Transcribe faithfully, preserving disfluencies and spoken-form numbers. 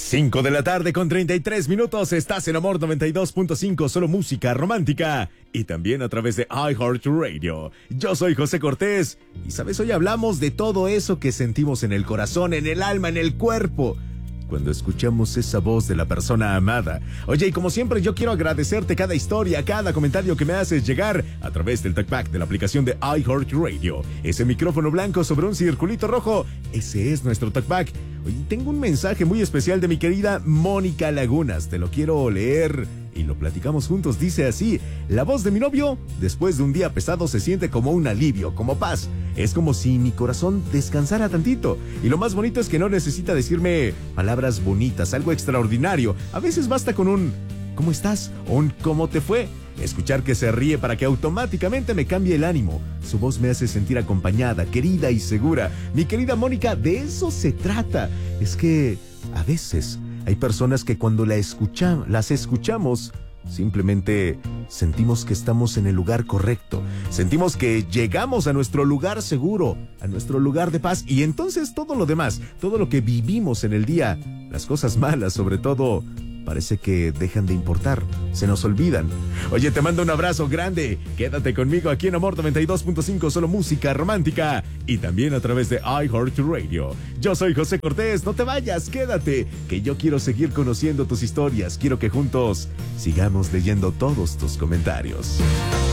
cinco de la tarde con treinta y tres minutos, estás en Amor noventa y dos punto cinco, solo música romántica y también a través de iHeartRadio. Yo soy José Cortés y sabes, hoy hablamos de todo eso que sentimos en el corazón, en el alma, en el cuerpo, cuando escuchamos esa voz de la persona amada. Oye, y como siempre yo quiero agradecerte cada historia, cada comentario que me haces llegar a través del talkback de la aplicación de iHeartRadio. Ese micrófono blanco sobre un circulito rojo, ese es nuestro talkback. Oye, tengo un mensaje muy especial de mi querida Mónica Lagunas, te lo quiero leer y lo platicamos juntos. Dice así: la voz de mi novio después de un día pesado se siente como un alivio, como paz. Es como si mi corazón descansara tantito. Y lo más bonito es que no necesita decirme palabras bonitas, algo extraordinario. A veces basta con un ¿cómo estás? O un ¿cómo te fue? Escuchar que se ríe para que automáticamente me cambie el ánimo. Su voz me hace sentir acompañada, querida y segura. Mi querida Mónica, de eso se trata. Es que a veces hay personas que cuando la escucha, las escuchamos, simplemente sentimos que estamos en el lugar correcto. Sentimos que llegamos a nuestro lugar seguro, a nuestro lugar de paz. Y entonces todo lo demás, todo lo que vivimos en el día, las cosas malas sobre todo, parece que dejan de importar, se nos olvidan. Oye, te mando un abrazo grande. Quédate conmigo aquí en Amor noventa y dos punto cinco, solo música romántica y también a través de iHeartRadio. Yo soy José Cortés, no te vayas, quédate, que yo quiero seguir conociendo tus historias. Quiero que juntos sigamos leyendo todos tus comentarios.